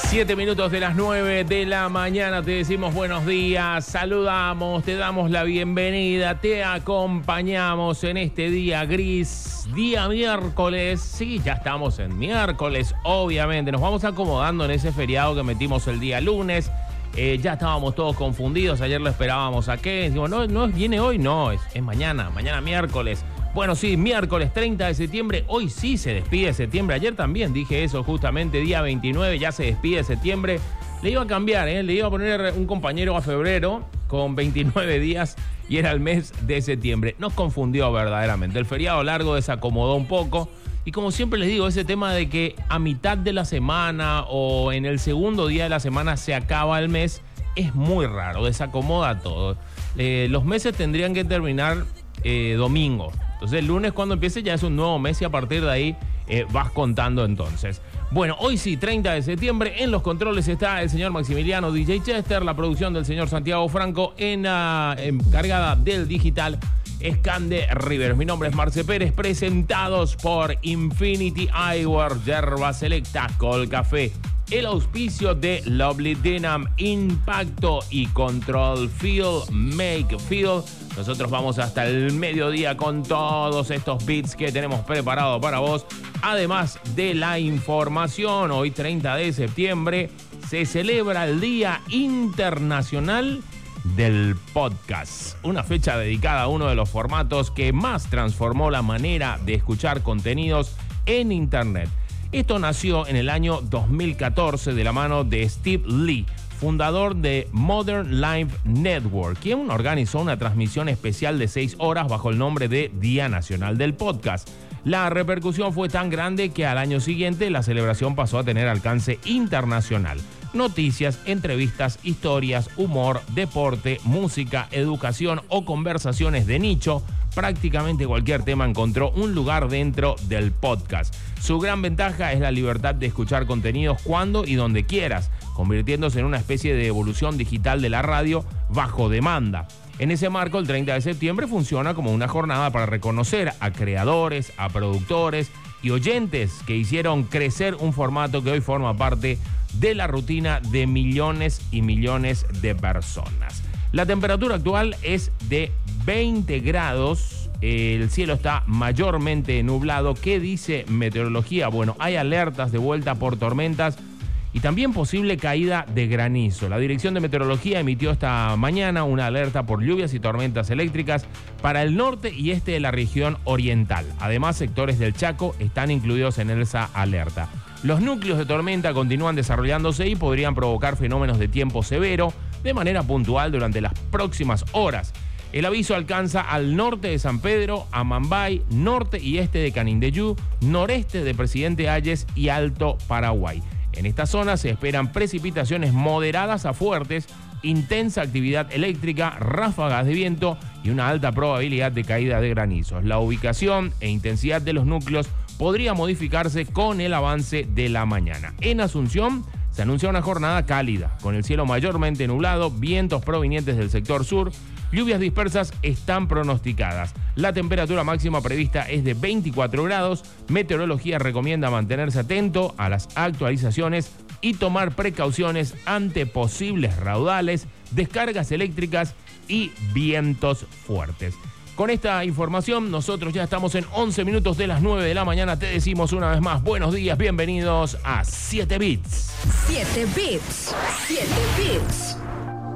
7 minutos de las 9 de la mañana, te decimos buenos días, saludamos, te damos la bienvenida, te acompañamos en este día gris, día miércoles. Sí, ya estamos en miércoles, obviamente, nos vamos acomodando en ese feriado que metimos el día lunes. Ya estábamos todos confundidos, ayer lo esperábamos a qué, decimos, no viene hoy, no, es mañana miércoles. Bueno, sí, miércoles 30 de septiembre, hoy sí se despide septiembre. Ayer también dije eso, justamente, día 29, ya se despide septiembre. Le iba a cambiar, le iba a poner un compañero a febrero con 29 días y era el mes de septiembre. Nos confundió verdaderamente. El feriado largo desacomodó un poco. Y como siempre les digo, ese tema de que a mitad de la semana o en el segundo día de la semana se acaba el mes es muy raro, desacomoda todo. Los meses tendrían que terminar domingo. Entonces el lunes cuando empiece ya es un nuevo mes y a partir de ahí vas contando entonces. Bueno, hoy sí, 30 de septiembre, en los controles está el señor Maximiliano DJ Chester, la producción del señor Santiago Franco, encargada del digital Escande Rivers. Mi nombre es Marce Pérez, presentados por Infinity Eyewear, Yerba Selecta, Colcafé, el auspicio de Lovely Denim, Impacto y Control Feel, Make Feel. Nosotros vamos hasta el mediodía con todos estos beats que tenemos preparados para vos. Además de la información, hoy 30 de septiembre se celebra el Día Internacional del Podcast. Una fecha dedicada a uno de los formatos que más transformó la manera de escuchar contenidos en Internet. Esto nació en el año 2014 de la mano de Steve Lee, fundador de Modern Life Network, quien organizó una transmisión especial de 6 horas bajo el nombre de Día Nacional del Podcast. La repercusión fue tan grande que al año siguiente la celebración pasó a tener alcance internacional. Noticias, entrevistas, historias, humor, deporte, música, educación o conversaciones de nicho. Prácticamente cualquier tema encontró un lugar dentro del podcast. Su gran ventaja es la libertad de escuchar contenidos cuando y donde quieras, convirtiéndose en una especie de evolución digital de la radio bajo demanda. En ese marco, el 30 de septiembre funciona como una jornada para reconocer a creadores, a productores y oyentes que hicieron crecer un formato que hoy forma parte de la rutina de millones y millones de personas. La temperatura actual es de 20 grados, el cielo está mayormente nublado. ¿Qué dice meteorología? Bueno, hay alertas de vuelta por tormentas y también posible caída de granizo. La Dirección de Meteorología emitió esta mañana una alerta por lluvias y tormentas eléctricas para el norte y este de la región oriental. Además, sectores del Chaco están incluidos en esa alerta. Los núcleos de tormenta continúan desarrollándose y podrían provocar fenómenos de tiempo severo de manera puntual durante las próximas horas. El aviso alcanza al norte de San Pedro, a Mambay, norte y este de Canindeyú, noreste de Presidente Hayes y Alto Paraguay. En esta zona se esperan precipitaciones moderadas a fuertes, intensa actividad eléctrica, ráfagas de viento y una alta probabilidad de caída de granizos. La ubicación e intensidad de los núcleos podría modificarse con el avance de la mañana. En Asunción se anuncia una jornada cálida, con el cielo mayormente nublado, vientos provenientes del sector sur, lluvias dispersas están pronosticadas. La temperatura máxima prevista es de 24 grados. Meteorología recomienda mantenerse atento a las actualizaciones y tomar precauciones ante posibles raudales, descargas eléctricas y vientos fuertes. Con esta información, nosotros ya estamos en 11 minutos de las 9 de la mañana. Te decimos una vez más, buenos días, bienvenidos a 7 Bits. 7 Bits. 7 Bits.